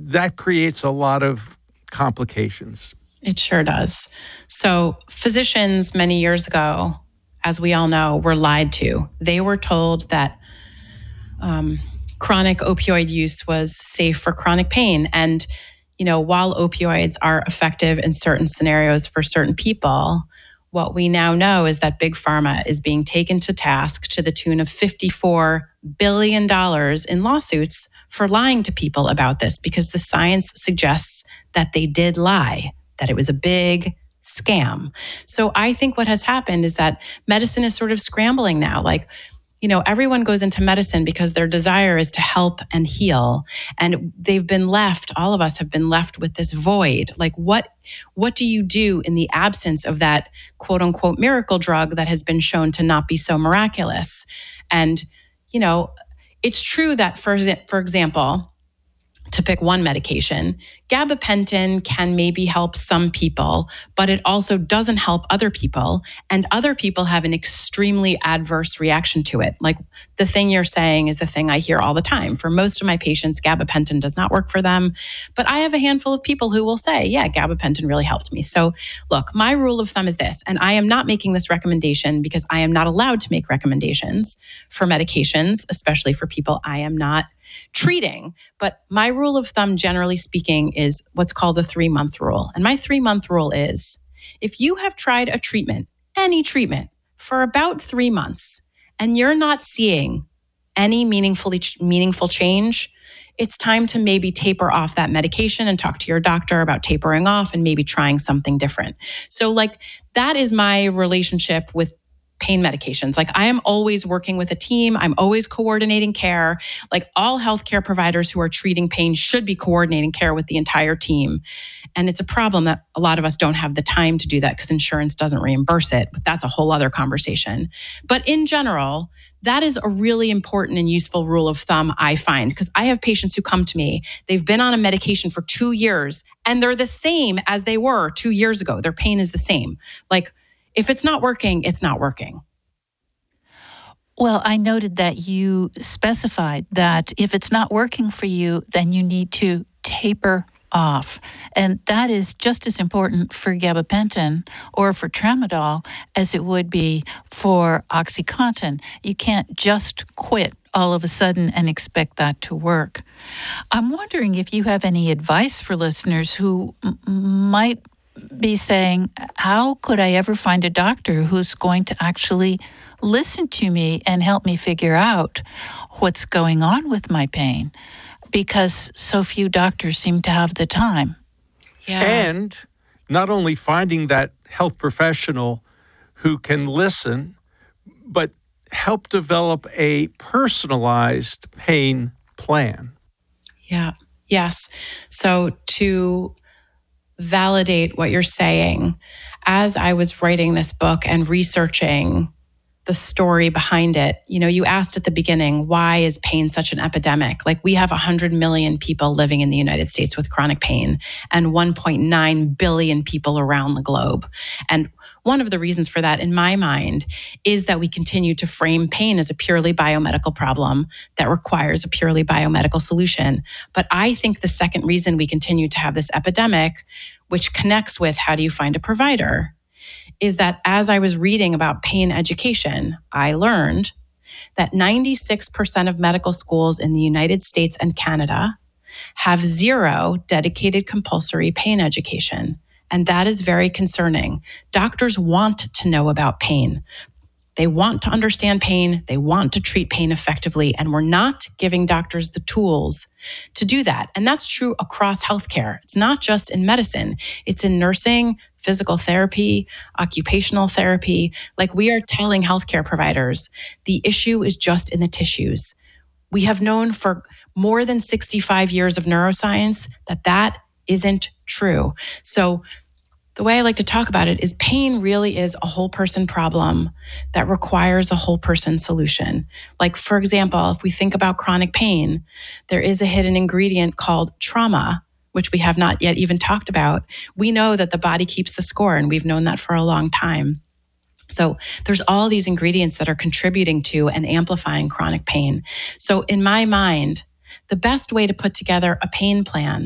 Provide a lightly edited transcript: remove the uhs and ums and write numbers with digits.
that creates a lot of complications. It sure does. So physicians many years ago, as we all know, were lied to. They were told that chronic opioid use was safe for chronic pain. And, while opioids are effective in certain scenarios for certain people, what we now know is that Big Pharma is being taken to task to the tune of $54 billion in lawsuits for lying to people about this, because the science suggests that they did lie, that it was a big scam. So I think what has happened is that medicine is sort of scrambling now. Everyone goes into medicine because their desire is to help and heal. And they've been left, all of us have been left with this void. What do you do in the absence of that quote unquote miracle drug that has been shown to not be so miraculous? And, it's true that, for example, to pick one medication, gabapentin can maybe help some people, but it also doesn't help other people. And other people have an extremely adverse reaction to it. Like the thing you're saying is the thing I hear all the time. For most of my patients, gabapentin does not work for them. But I have a handful of people who will say, yeah, gabapentin really helped me. So look, my rule of thumb is this, and I am not making this recommendation because I am not allowed to make recommendations for medications, especially for people I am not treating. But my rule of thumb, generally speaking, is what's called the 3-month rule. And my 3-month rule is if you have tried a treatment, any treatment, for about 3 months, and you're not seeing any meaningful change, it's time to maybe taper off that medication and talk to your doctor about tapering off and maybe trying something different. So that is my relationship with pain medications. I am always working with a team. I'm always coordinating care. All healthcare providers who are treating pain should be coordinating care with the entire team. And it's a problem that a lot of us don't have the time to do that because insurance doesn't reimburse it. But that's a whole other conversation. But in general, that is a really important and useful rule of thumb, I find, because I have patients who come to me, they've been on a medication for 2 years, and they're the same as they were 2 years ago. Their pain is the same. If it's not working, it's not working. Well, I noted that you specified that if it's not working for you, then you need to taper off. And that is just as important for gabapentin or for tramadol as it would be for OxyContin. You can't just quit all of a sudden and expect that to work. I'm wondering if you have any advice for listeners who might be saying, how could I ever find a doctor who's going to actually listen to me and help me figure out what's going on with my pain? Because so few doctors seem to have the time. Yeah. And not only finding that health professional who can listen, but help develop a personalized pain plan. Yeah. Yes. So to validate what you're saying, as I was writing this book and researching the story behind it, you asked at the beginning, why is pain such an epidemic? We have 100 million people living in the United States with chronic pain and 1.9 billion people around the globe. And one of the reasons for that, in my mind, is that we continue to frame pain as a purely biomedical problem that requires a purely biomedical solution. But I think the second reason we continue to have this epidemic, which connects with how do you find a provider, is that as I was reading about pain education, I learned that 96% of medical schools in the United States and Canada have 0 dedicated compulsory pain education. And that is very concerning. Doctors want to know about pain. They want to understand pain. They want to treat pain effectively. And we're not giving doctors the tools to do that. And that's true across healthcare. It's not just in medicine. It's in nursing, physical therapy, occupational therapy. We are telling healthcare providers, the issue is just in the tissues. We have known for more than 65 years of neuroscience that isn't true. So the way I like to talk about it is pain really is a whole person problem that requires a whole person solution. For example, if we think about chronic pain, there is a hidden ingredient called trauma, which we have not yet even talked about. We know that the body keeps the score, and we've known that for a long time. So there's all these ingredients that are contributing to and amplifying chronic pain. So in my mind, the best way to put together a pain plan